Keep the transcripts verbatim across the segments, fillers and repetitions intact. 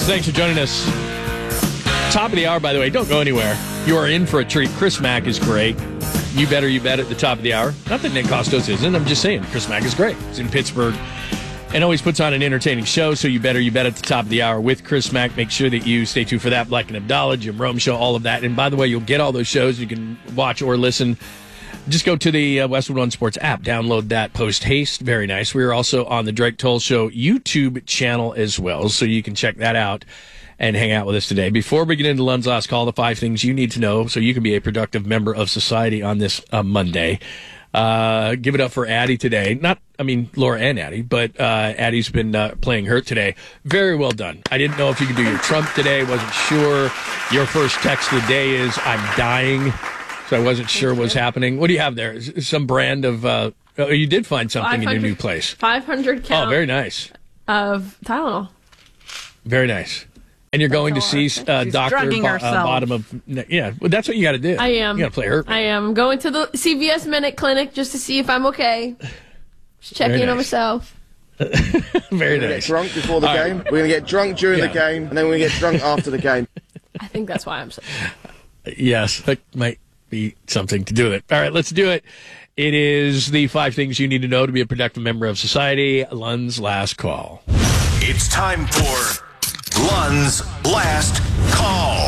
Thanks for joining us. Top of the hour, by the way. Don't go anywhere. You are in for a treat. Chris Mack is great. You better, you bet at the top of the hour. Not that Nick Costos isn't. I'm just saying Chris Mack is great. He's in Pittsburgh and always puts on an entertaining show. So you better, you bet at the top of the hour with Chris Mack. Make sure that you stay tuned for that. Black and Abdallah, Jim Rome Show, all of that. And by the way, you'll get all those shows. You can watch or listen. Just go to the uh, Westwood One Sports app. Download that post haste. Very nice. We are also on the Drake Toll Show YouTube channel as well, so you can check that out and hang out with us today. Before we get into Lund's Last Call, the five things you need to know so you can be a productive member of society on this uh, Monday. Uh, give it up for Addie today. Not, I mean, Laura and Addie, but uh, Addie's been uh, playing hurt today. Very well done. I didn't know if you could do your Trump today. Wasn't sure. Your first text of the day is, I'm dying. So I wasn't sure what was happening. What do you have there? Some brand of, uh, oh, you did find something in your new place. five hundred count. Oh, very nice. Of Tylenol. Very nice. And you're going to see uh, Doctor Bo- uh, Bottom of, yeah, well, that's what you got to do. I am. You got to play hurt. I am going to the C V S Minute Clinic just to see if I'm okay. Just check very in nice. on myself. Very we're nice. Get drunk before the All game. right. We're going to get drunk during Yeah. the game, and then we're going to get drunk after the game. I think that's why I'm sick. Yes, that might be something to do with it. All right, let's do it. It is the five things you need to know to be a productive member of society. Lund's Last Call. It's time for Lund's Last Call.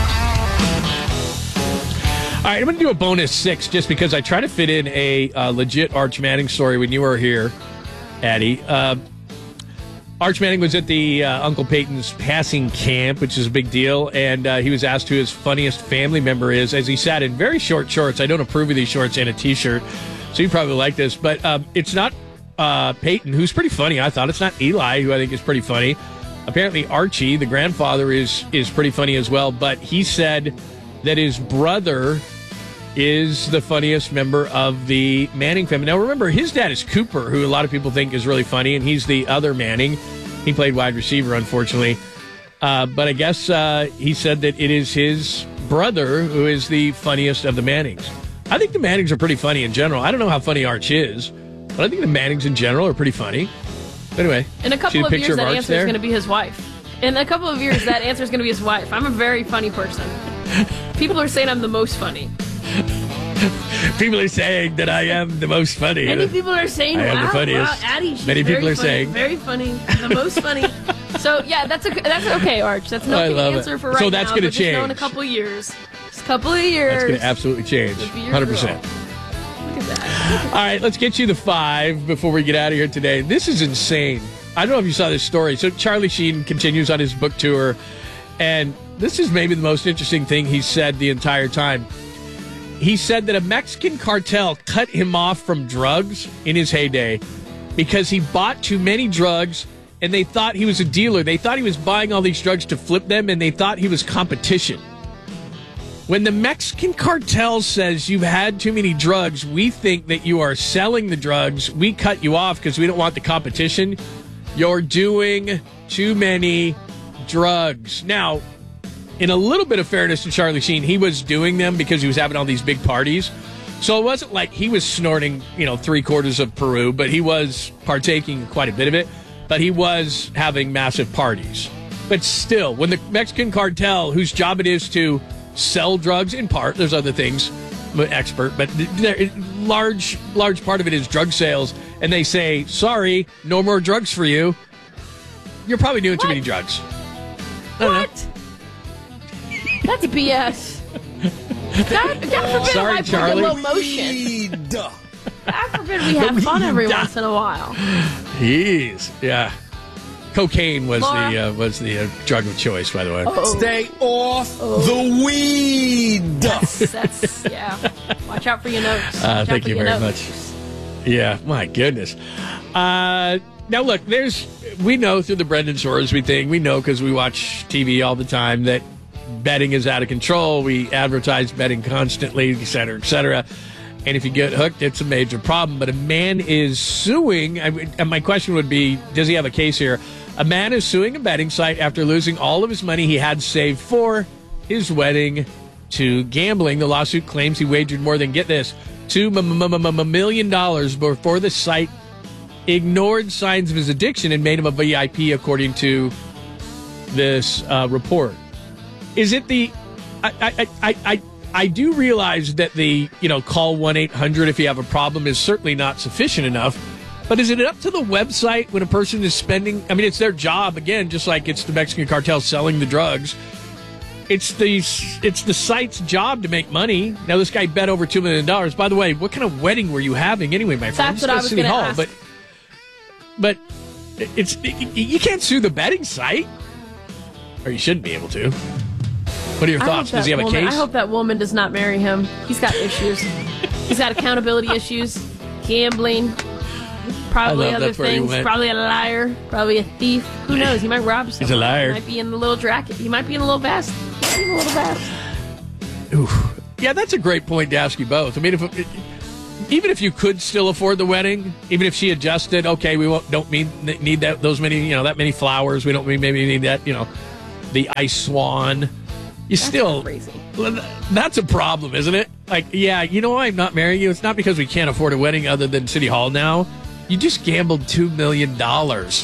All right, I'm going to do a bonus six just because I try to fit in a uh, legit Arch Manning story when you were here, Addie. Uh, Arch Manning was at the uh, Uncle Peyton's passing camp, which is a big deal, and uh, he was asked who his funniest family member is as he sat in very short shorts. I don't approve of these shorts and a T-shirt, so you probably like this. But um, it's not uh, Peyton, who's pretty funny, I thought. It's not Eli, who I think is pretty funny. Apparently Archie, the grandfather, is is pretty funny as well, but he said that his brother is the funniest member of the Manning family. Now, remember, his dad is Cooper, who a lot of people think is really funny, and he's the other Manning. He played wide receiver, unfortunately. Uh, but I guess uh, he said that it is his brother who is the funniest of the Mannings. I think the Mannings are pretty funny in general. I don't know how funny Arch is, but I think the Mannings in general are pretty funny. Anyway, in a couple see the of picture years, of that Arch answer there? is going to be his wife. In a couple of years, that answer is going to be his wife. I'm a very funny person. People are saying I'm the most funny. People are saying that I am the most funny. Many people are saying, I am wow, the funniest. wow, Addie, she's Many very people are funny, saying. very funny, the most funny. So, yeah, that's a, that's okay, Arch. That's not I the love answer it. for right So that's now. gonna but just know in a change. couple of years. Just a couple of years. That's going to absolutely change. It'll be your one hundred percent. girl. Look at that. All right, let's get you the five before we get out of here today. This is insane. I don't know if you saw this story. So Charlie Sheen continues on his book tour, and this is maybe the most interesting thing he said the entire time. He said that a Mexican cartel cut him off from drugs in his heyday because he bought too many drugs, and they thought he was a dealer. They thought he was buying all these drugs to flip them, and they thought he was competition. When the Mexican cartel says you've had too many drugs, we think that you are selling the drugs. We cut you off because we don't want the competition. You're doing too many drugs. Now, in a little bit of fairness to Charlie Sheen, he was doing them because he was having all these big parties. So it wasn't like he was snorting, you know, three quarters of Peru, but he was partaking quite a bit of it. But he was having massive parties. But still, when the Mexican cartel, whose job it is to sell drugs in part, there's other things, I'm an expert, but large, large part of it is drug sales, and they say, sorry, no more drugs for you, you're probably doing What? too many drugs. I don't know. What? That's B S. God, God forbid Sorry, I Charlie. low motion. God forbid we have fun every once in a while. Jeez, yeah. Cocaine was Laura. the uh, was the uh, drug of choice, by the way. Stay off the weed. That's, that's yeah. Watch out for your notes. Uh, Watch thank out for you your very notes. much. Yeah, my goodness. Uh, now, look, there's we know through the Brendan Shoresby thing, we know because we watch T V all the time that betting is out of control. We advertise betting constantly, et cetera, et cetera. And if you get hooked, it's a major problem. But a man is suing, I mean, and my question would be, does he have a case here? A man is suing a betting site after losing all of his money he had saved for his wedding to gambling. The lawsuit claims he wagered more than, get this, two million dollars before the site ignored signs of his addiction and made him a V I P, according to this uh, report. Is it the? I I, I I I do realize that the you know call one eight hundred if you have a problem is certainly not sufficient enough. But is it up to the website when a person is spending? I mean, it's their job again, just like it's the Mexican cartel selling the drugs. It's the it's the site's job to make money. Now, this guy bet over two million dollars. By the way, what kind of wedding were you having anyway, my friend? That's what I was going to ask. But but it's it, you can't sue the betting site, or you shouldn't be able to. What are your I thoughts? hope Does he have that a woman, case? I hope that woman does not marry him. He's got issues. He's got accountability issues, gambling, probably I love other that's where he things. went. Probably a liar, probably a thief. Who knows? He might rob someone. He's a liar. He might be in the little jacket. He might be in a little vest. He might be in a little vest. Oof. Yeah, that's a great point to ask you both. I mean, if even if you could still afford the wedding, even if she adjusted, okay, we won't, don't mean, need that those many, you know, that many flowers. We don't maybe need that, you know, the ice swan. You That's still, crazy. That's a problem, isn't it? Like, yeah, you know why I'm not marrying you? It's not because we can't afford a wedding other than City Hall now. You just gambled two million dollars.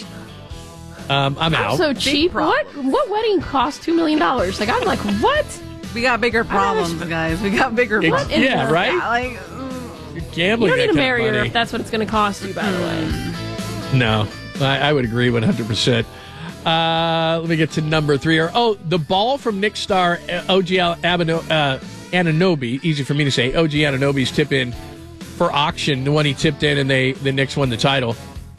Um, I'm out. So cheap. What what wedding cost two million dollars? Like I'm like, what? We got bigger problems, guys. We got bigger Ex- problems. yeah, right? Yeah, like, You're You gambling don't need that to kind marry of her money. if that's what it's going to cost you. By the way, No, I, I would agree one hundred percent. Uh, let me get to number three. Or oh, the ball from Nick Star, uh, O G Abano, uh, Anunoby. Easy for me to say. O G Anunoby's tip in for auction. The one he tipped in, and they the Knicks won the title.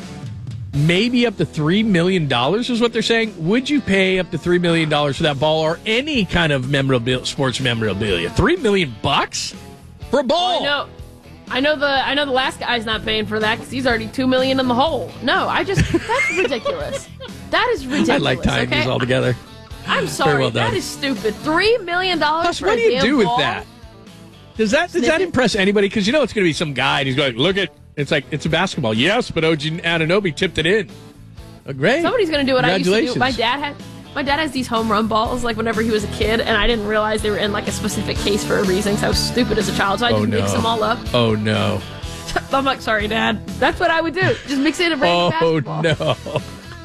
Maybe up to three million dollars is what they're saying. Would you pay up to three million dollars for that ball or any kind of memorabilia, sports memorabilia? Three million bucks for a ball? I know. I know the I know the last guy's not paying for that because he's already two million in the hole. No, I just that's ridiculous. That is ridiculous. I like tying okay? these all together. I'm sorry, well done. that is stupid. Three million dollars Plus, for what a do you damn do with ball? that? Does that does that Sniff it. impress anybody? Because you know it's going to be some guy and he's going, look at it's like it's a basketball. Yes, but O G Anunoby tipped it in. Oh, great. Somebody's going to do what I used to do. Congratulations. My dad had my dad has these home run balls like whenever he was a kid, and I didn't realize they were in like a specific case for a reason. Because I was stupid as a child, so I Oh, just no. mix them all up. Oh no. I'm like, sorry, Dad. That's what I would do. Just mix it in a brand Oh new basketball. no.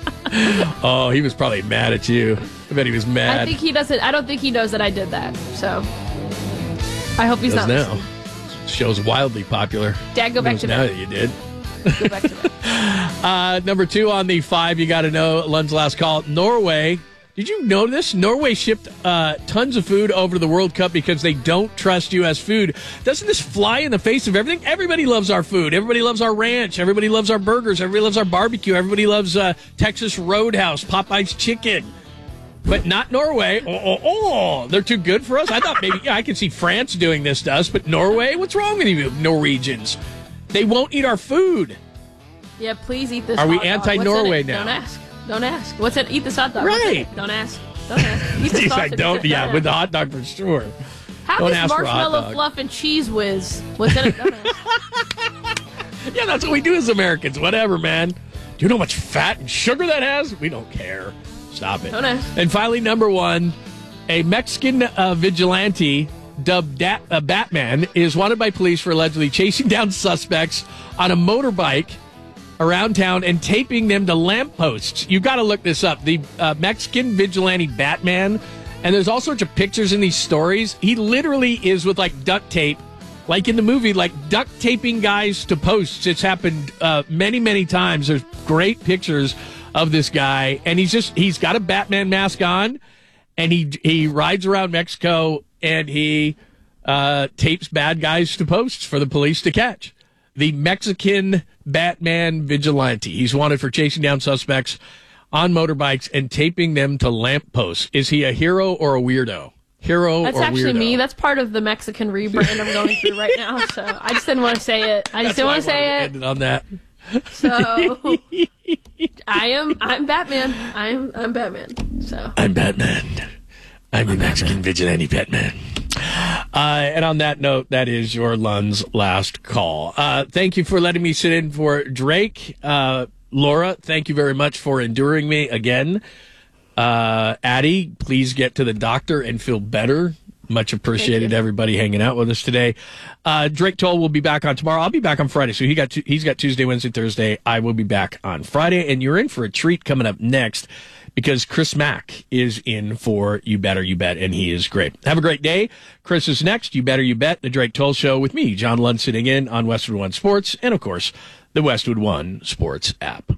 Oh, he was probably mad at you. I bet he was mad. I think he doesn't. I don't think he knows that I did that. So I hope he's Does not. now. listening. Show's wildly popular. Dad, go back Knows to now bed. that you did. Go back to bed. Uh, number two on the five, you got to know, Lund's last call. Norway. Did you know this? Norway shipped uh, tons of food over to the World Cup because they don't trust U S food. Doesn't this fly in the face of everything? Everybody loves our food. Everybody loves our ranch. Everybody loves our burgers. Everybody loves our barbecue. Everybody loves uh, Texas Roadhouse, Popeye's chicken. But not Norway. Oh, oh, oh, they're too good for us. I thought maybe, yeah, I can see France doing this to us, but Norway? What's wrong with you Norwegians? They won't eat our food. Yeah, please eat this. Are we hot dog. What's anti-Norway in it? now? Don't ask. Don't ask. What's it? Eat this hot dog. What's in Right. it? Don't ask. Don't ask. Eat this Jeez, I sausage. don't. Yeah, Don't with the ask. hot dog for sure. Have don't this ask for a hot marshmallow dog. fluff and cheese whiz. What's in it? Don't ask. Yeah, that's what we do as Americans. Whatever, man. Do you know how much fat and sugar that has? We don't care. Stop it. Don't ask. And finally, number one, a Mexican uh, vigilante dubbed Dat- uh, Batman is wanted by police for allegedly chasing down suspects on a motorbike around town and taping them to lampposts. You got to look this up. The uh, Mexican vigilante Batman, and there's all sorts of pictures in these stories. He literally is with like duct tape, like in the movie, like duct taping guys to posts. It's happened uh, many, many times. There's great pictures of this guy, and he's just he's got a Batman mask on, and he he rides around Mexico and he uh, tapes bad guys to posts for the police to catch. The Mexican Batman vigilante. He's wanted for chasing down suspects on motorbikes and taping them to lampposts. Is he a hero or a weirdo? Hero That's or actually weirdo? me. That's part of the Mexican rebrand I'm going through right now. So I just didn't want to say it. I just didn't want to say it. Ended on that. So I am. I'm Batman. I'm. I'm Batman. So I'm Batman. I'm the Mexican vigilante Batman. Uh, and on that note, that is your Lund's last call. Uh, thank you for letting me sit in for Drake. Uh, Laura, thank you very much for enduring me again. Uh, Addie, please get to the doctor and feel better. Much appreciated, everybody hanging out with us today. Uh, Drake Toll will be back on tomorrow. I'll be back on Friday. So he got t- he's got Tuesday, Wednesday, Thursday. I will be back on Friday. And you're in for a treat coming up next because Chris Mack is in for You Better You Bet, and he is great. Have a great day. Chris is next. You Better You Bet, the Drake Toll Show with me, John Lund, sitting in on Westwood One Sports, and, of course, the Westwood One Sports app.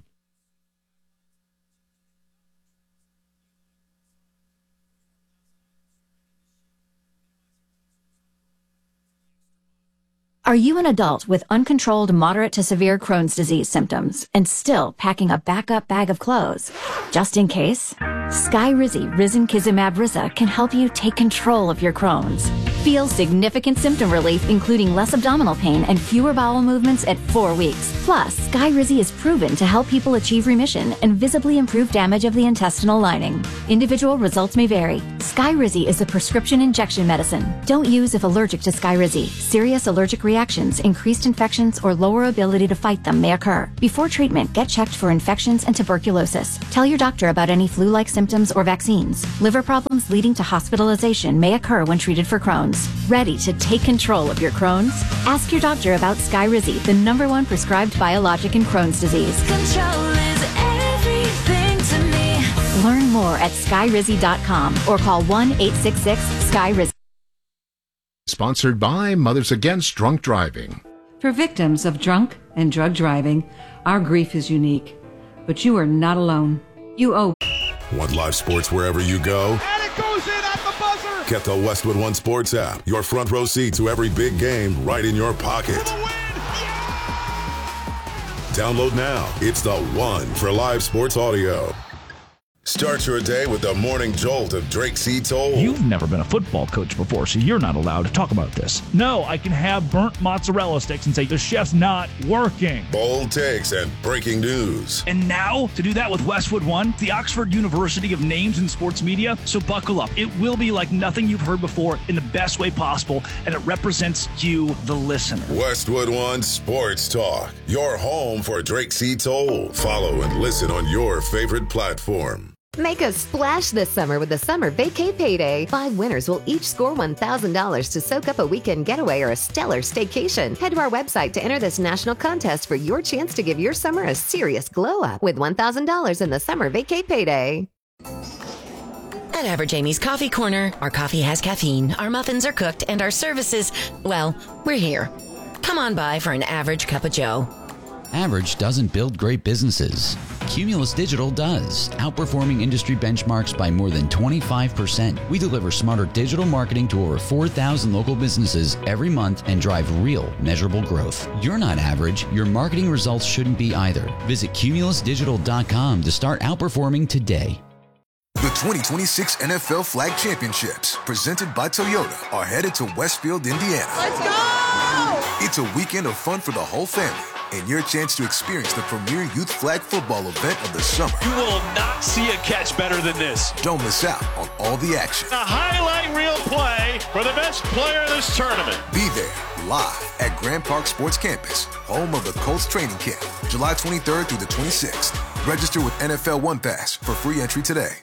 Are you an adult with uncontrolled moderate to severe Crohn's disease symptoms and still packing a backup bag of clothes? Just in case, Skyrizi Risankizumab Riza can help you take control of your Crohn's. Feel significant symptom relief, including less abdominal pain and fewer bowel movements at four weeks. Plus, Skyrizi is proven to help people achieve remission and visibly improve damage of the intestinal lining. Individual results may vary. Skyrizi is a prescription injection medicine. Don't use if allergic to Skyrizi. Serious allergic reactions, increased infections, or lower ability to fight them may occur. Before treatment, get checked for infections and tuberculosis. Tell your doctor about any flu-like symptoms or vaccines. Liver problems leading to hospitalization may occur when treated for Crohn's. Ready to take control of your Crohn's? Ask your doctor about Skyrizi, the number one prescribed biologic in Crohn's disease. Control is everything to me. Learn more at skyrizi dot com or call one eight six six SKYRIZI. Sponsored by Mothers Against Drunk Driving. For victims of drunk and drug driving, our grief is unique. But you are not alone. You owe. Want live sports wherever you go? And it goes in at the buzzer! Get the Westwood One Sports app. Your front row seat to every big game right in your pocket. For the win! Yeah! Download now. It's the one for live sports audio. Start your day with the morning jolt of Drake C. Toll. You've never been a football coach before, so you're not allowed to talk about this. No, I can have burnt mozzarella sticks and say the chef's not working. Bold takes and breaking news. And now, to do that with Westwood One, the Oxford University of Names in Sports Media. So buckle up. It will be like nothing you've heard before in the best way possible, and it represents you, the listener. Westwood One Sports Talk. Your home for Drake C. Toll. Follow and listen on your favorite platform. Make a splash this summer with the Summer Vacay Payday. Five winners will each score one thousand dollars to soak up a weekend getaway or a stellar staycation. Head to our website to enter this national contest for your chance to give your summer a serious glow up with one thousand dollars in the Summer Vacay Payday. At Average Amy's Coffee Corner, our coffee has caffeine, our muffins are cooked, and our services, well, we're here. Come on by for an average cup of joe. Average doesn't build great businesses. Cumulus Digital does, outperforming industry benchmarks by more than twenty-five percent. We deliver smarter digital marketing to over four thousand local businesses every month and drive real, measurable growth. You're not average. Your marketing results shouldn't be either. Visit cumulus digital dot com to start outperforming today. The twenty twenty-six N F L Flag Championships, presented by Toyota, are headed to Westfield, Indiana. Let's go! It's a weekend of fun for the whole family, and your chance to experience the premier youth flag football event of the summer. You will not see a catch better than this. Don't miss out on all the action. A highlight reel play for the best player of this tournament. Be there, live at Grand Park Sports Campus, home of the Colts training camp, July twenty-third through the twenty-sixth. Register with N F L One Pass for free entry today.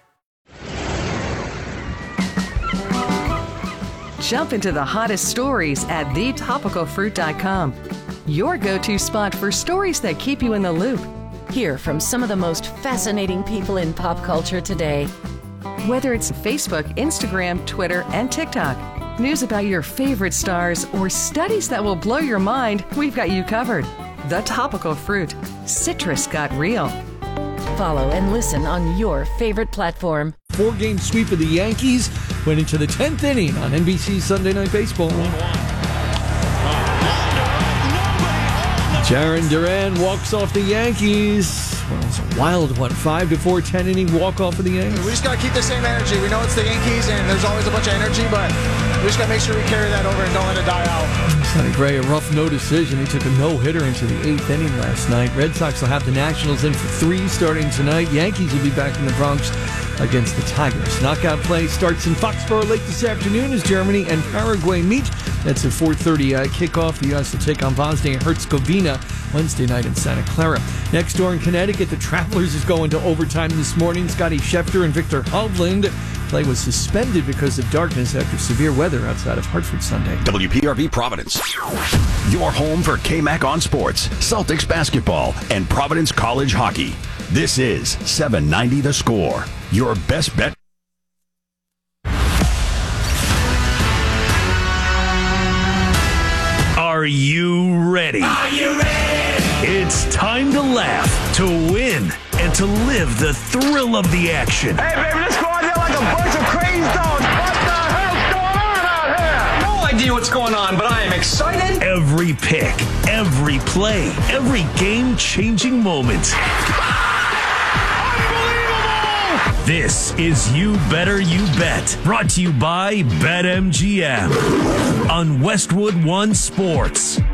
Jump into the hottest stories at the topical fruit dot com. Your go-to spot for stories that keep you in the loop. Hear from some of the most fascinating people in pop culture today. Whether it's Facebook, Instagram, Twitter, and TikTok, news about your favorite stars, or studies that will blow your mind, we've got you covered. The Topical Fruit. Citrus got real. Follow and listen on your favorite platform. Four-game sweep of the Yankees went into the tenth inning on N B C Sunday Night Baseball. Jaron Duran walks off the Yankees. Well, it's a wild one. Five to four, ten inning walk off of the Yankees. We just got to keep the same energy. We know it's the Yankees, and there's always a bunch of energy, but we just got to make sure we carry that over and don't let it die out. Sonny Gray, a rough no decision. He took a no-hitter into the eighth inning last night. Red Sox will have the Nationals in for three starting tonight. Yankees will be back in the Bronx against the Tigers. Knockout play starts in Foxborough late this afternoon as Germany and Paraguay meet. That's a four thirty uh, kickoff. The U S will take on Bosnia and Herzegovina Wednesday night in Santa Clara. Next door in Connecticut, the Travelers is going to overtime this morning. Scotty Schefter and Victor Hovland Play was suspended because of darkness after severe weather outside of Hartford Sunday. W P R V Providence. Your home for K-Mac on sports, Celtics basketball, and Providence College hockey. This is seven ninety The Score. Your best bet. Are you ready? Are you ready? It's time to laugh, to win, and to live the thrill of the action. Hey, baby, let's go out there like a bunch of crazy dogs. What the hell's going on out here? No idea what's going on, but I am excited. Every pick, every play, every game-changing moment. Unbelievable! This is You Better You Bet, brought to you by BetMGM on Westwood One Sports.